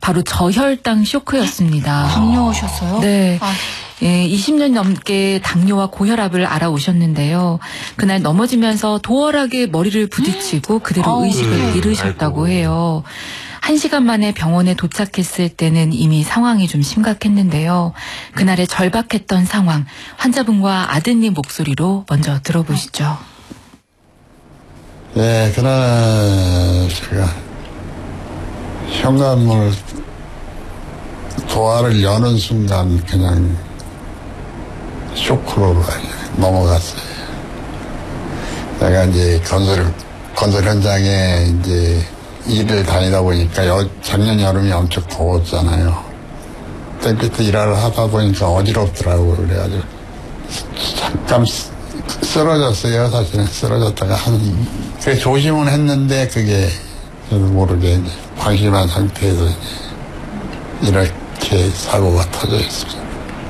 바로 저혈당 쇼크였습니다. 당뇨셨어요? 네. 아. 예, 20년 넘게 당뇨와 고혈압을 알아오셨는데요. 그날 넘어지면서 도어락에 머리를 부딪히고 그대로 의식을 잃으셨다고 해요. 1시간 만에 병원에 도착했을 때는 이미 상황이 좀 심각했는데요. 그날의 절박했던 상황, 환자분과 아드님 목소리로 먼저 들어보시죠. 네, 그날 제가 현관문을 도화를 여는 순간 그냥 쇼크로 넘어갔어요. 내가 이제 건설 현장에 이제 일을 다니다 보니까 작년 여름이 엄청 더웠잖아요. 땡볕에 일을 하다 보니까 어지럽더라고요. 그래가지고 잠깐 쓰러졌어요. 사실은 쓰러졌다가 그게 조심은 했는데 그게 저도 모르게 이제 방심한 상태에서 이렇게 사고가 터져 있습니다.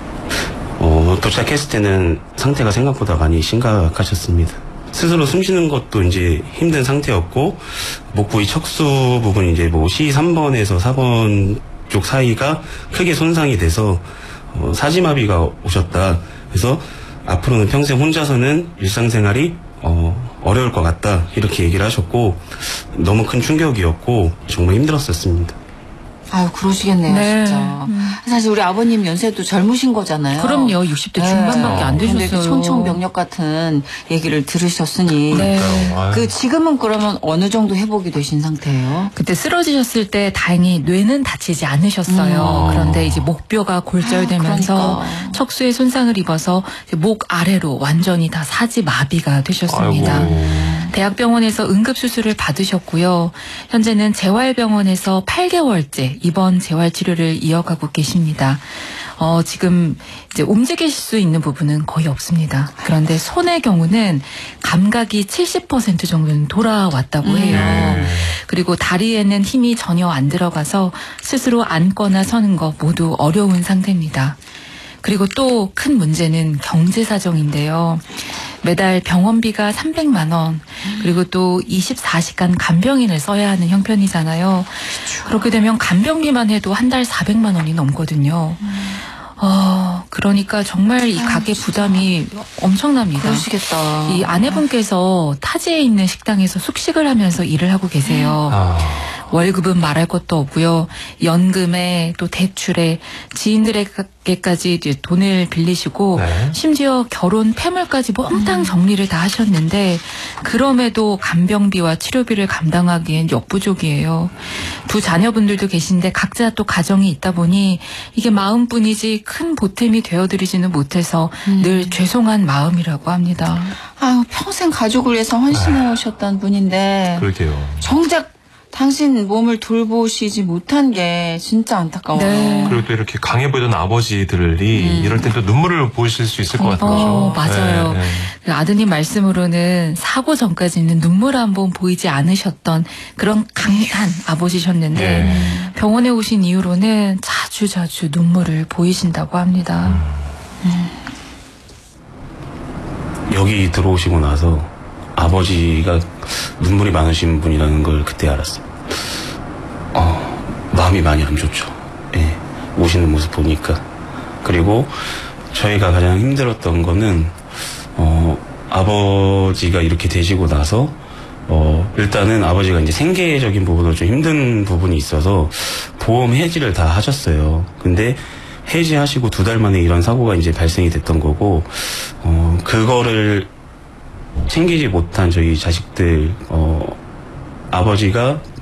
도착했을 때는 상태가 생각보다 많이 심각하셨습니다. 스스로 숨 쉬는 것도 이제 힘든 상태였고, 목 부위 척수 부분이 이제 뭐 C3번에서 4번 쪽 사이가 크게 손상이 돼서, 사지마비가 오셨다. 그래서 앞으로는 평생 혼자서는 일상생활이, 어려울 것 같다. 이렇게 얘기를 하셨고, 너무 큰 충격이었고, 정말 힘들었었습니다. 아유, 그러시겠네요, 네. 진짜. 사실 우리 아버님 연세도 젊으신 거잖아요. 그럼요. 60대 중반밖에 안 근데 되셨어요. 이렇게 청청병력 같은 얘기를 들으셨으니. 네. 지금은 그러면 어느 정도 회복이 되신 상태예요? 그때 쓰러지셨을 때 다행히 뇌는 다치지 않으셨어요. 그런데 이제 목뼈가 골절되면서 그러니까. 척수에 손상을 입어서 목 아래로 완전히 다 사지마비가 되셨습니다. 아이고. 대학병원에서 응급수술을 받으셨고요. 현재는 재활병원에서 8개월째 입원 재활치료를 이어가고 계십니다. 지금 이제 움직일 수 있는 부분은 거의 없습니다. 그런데 손의 경우는 감각이 70% 정도는 돌아왔다고 해요. 그리고 다리에는 힘이 전혀 안 들어가서 스스로 앉거나 서는 거 모두 어려운 상태입니다. 그리고 또 큰 문제는 경제 사정인데요. 매달 병원비가 300만 원, 그리고 또 24시간 간병인을 써야 하는 형편이잖아요. 그렇게 되면 간병비만 해도 한 달 400만 원이 넘거든요. 그러니까 정말 이 가계 부담이 엄청납니다. 그러시겠다. 이 아내분께서 타지에 있는 식당에서 숙식을 하면서 일을 하고 계세요. 월급은 말할 것도 없고요. 연금에 또 대출에 지인들에게까지 이제 돈을 빌리시고 네. 심지어 결혼 폐물까지 몽땅 정리를 다 하셨는데 그럼에도 간병비와 치료비를 감당하기엔 역부족이에요. 두 자녀분들도 계신데 각자 또 가정이 있다 보니 이게 마음뿐이지 큰 보탬이 되어드리지는 못해서 늘 죄송한 마음이라고 합니다. 아유, 평생 가족을 위해서 헌신해 오셨던 분인데. 그러게요. 정작 당신 몸을 돌보시지 못한 게 진짜 안타까워요. 네. 그리고 또 이렇게 강해 보이던 아버지들이 이럴 땐 또 눈물을 보이실 수 있을 것 같아요. 맞아요. 네, 네. 그 아드님 말씀으로는 사고 전까지는 눈물 한 번 보이지 않으셨던 그런 강한 아버지셨는데 네. 병원에 오신 이후로는 자주 눈물을 보이신다고 합니다. 여기 들어오시고 나서 아버지가 눈물이 많으신 분이라는 걸 그때 알았어요. 마음이 많이 안 좋죠. 예, 오시는 모습 보니까. 그리고 저희가 가장 힘들었던 거는 아버지가 이렇게 되시고 나서 일단은 아버지가 이제 생계적인 부분으로 좀 힘든 부분이 있어서 보험 해지를 다 하셨어요. 근데 해지하시고 2달 만에 이런 사고가 이제 발생이 됐던 거고, 그거를 챙기지 못한 저희 자식들, 아버지가